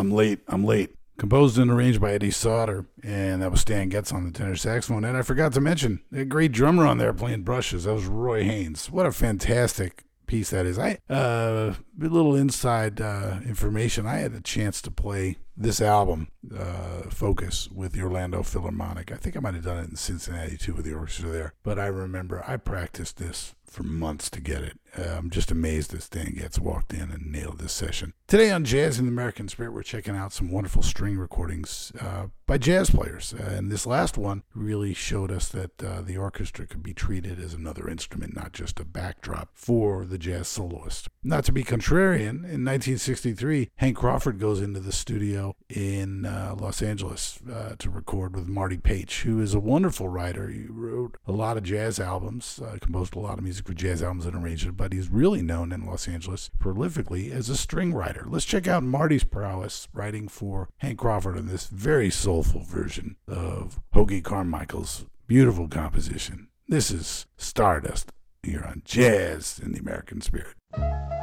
I'm late. Composed and arranged by Eddie Sauter, and that was Stan Getz on the tenor saxophone. And I forgot to mention, a great drummer on there playing brushes. That was Roy Haynes. What a fantastic piece that is. A little inside information. I had a chance to play this album, Focus, with the Orlando Philharmonic. I think I might have done it in Cincinnati too with the orchestra there. But I remember I practiced this for months to get it. I'm just amazed that Stan Getz walked in and nailed this session. Today on Jazz in the American Spirit, we're checking out some wonderful string recordings by jazz players. And this last one really showed us that the orchestra could be treated as another instrument, not just a backdrop for the jazz soloist. Not to be contrarian, in 1963, Hank Crawford goes into the studio in Los Angeles to record with Marty Paich, who is a wonderful writer. He wrote a lot of jazz albums, composed a lot of music for jazz albums and arranged it, but he's really known in Los Angeles prolifically as a string writer. Let's check out Marty's prowess writing for Hank Crawford in this very soulful version of Hoagy Carmichael's beautiful composition. This is Stardust here on Jazz in the American Spirit.